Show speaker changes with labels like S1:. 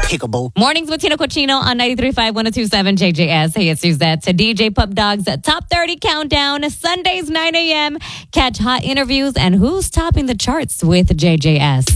S1: Pickable.
S2: Mornings with Tino Cochino on 93.5, 102.7 JJS. Hey, it's Suzette. To DJ Pup Dog's Top 30 Countdown, Sundays 9 a.m. Catch hot interviews and who's topping the charts with JJS.